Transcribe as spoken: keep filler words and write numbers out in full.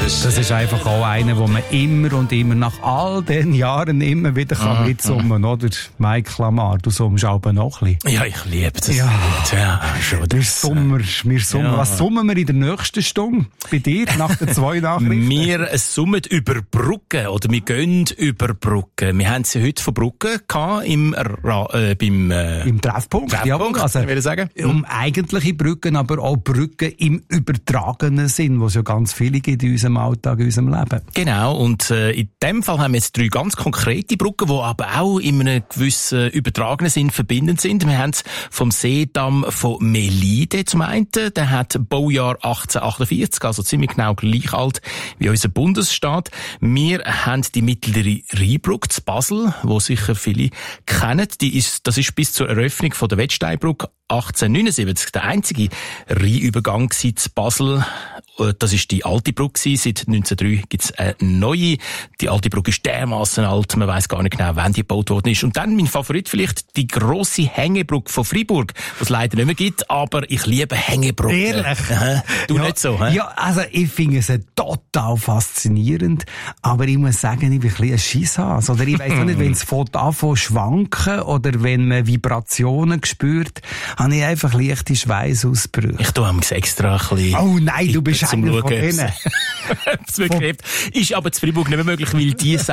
Das ist einfach auch einer, wo man immer und immer nach all den Jahren immer wieder kann mitsummen, oder? Mike Lamar, du summst aber noch ein bisschen. Ja, ich liebe das. Ja, ja schon. Wir Sommer, wir Sommer. Ja. Was summen wir in der nächsten Stunde bei dir nach den zwei Nachrichten? Wir summen über Brücken, oder wir gehen über Brücken. Wir haben sie heute von Brücken gehabt, im, Ra- äh, beim, äh, Im Treffpunkt. Treffpunkt, ja, also, ich würde sagen. Um eigentliche Brücken, aber auch Brücken im übertragenen Sinn, wo es ja ganz viele gibt in unserem Alltag, in unserem Leben. Genau, und äh, in dem Fall haben wir jetzt drei ganz konkrete Brücken, die aber auch in einem gewissen übertragenen Sinn verbindend sind. Wir haben es vom Seedamm von Melide zum einen, der hat Baujahr achtzehnhundertachtundvierzig, also ziemlich genau gleich alt wie unser Bundesstaat. Wir haben die mittlere Rheinbrücke zu Basel, wo sicher viele kennen. Die ist, das ist bis zur Eröffnung von der Wettsteinbrücke achtzehnhundertneunundsiebzig der einzige Rheinübergang zu Basel. Das ist die alte Brücke. Seit neunzehnhundertdrei gibt es eine neue. Die alte Brücke ist dermassen alt, man weiss gar nicht genau, wann die gebaut worden ist. Und dann mein Favorit vielleicht die grosse Hängebrücke von Freiburg, was es leider nicht mehr gibt, aber ich liebe Hängebrücken. Ehrlich? Du ja, nicht so, hä? Ja, also ich finde es total faszinierend, aber ich muss sagen, ich bin ein bisschen ein Scheisshase. Oder ich weiss auch nicht, wenn es von anfängt schwanken oder wenn man Vibrationen spürt, habe ich einfach leichte Schweißausbrüche. Ich tue am extra ein bisschen. Oh nein, du bist einer von denen. Ist aber zu Freiburg nicht mehr möglich, weil die